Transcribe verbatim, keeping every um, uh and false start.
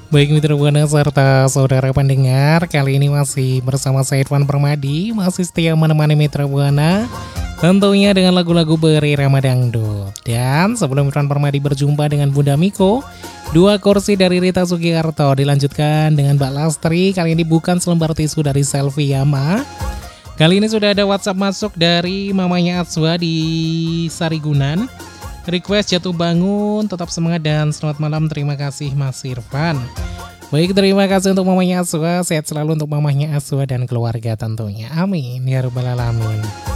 Baik mitra Buana serta saudara pendengar, kali ini masih bersama saya Irfan Permadi, masih setia menemani mitra Buana, tentunya dengan lagu-lagu berirama dangdut. Dan sebelum Irfan Permadi berjumpa dengan Bunda Miko, dua kursi dari Rita Sugiarto dilanjutkan dengan Mbak Lastri. Kali ini bukan selembar tisu dari Selfie Yama. Kali ini sudah ada WhatsApp masuk dari mamanya Atswa di Sarigunan. Request jatuh bangun, tetap semangat dan selamat malam. Terima kasih Mas Irfan. Baik, terima kasih untuk mamanya Aswa. Sehat selalu untuk mamanya Aswa dan keluarga tentunya. Amin ya rabbal alamin.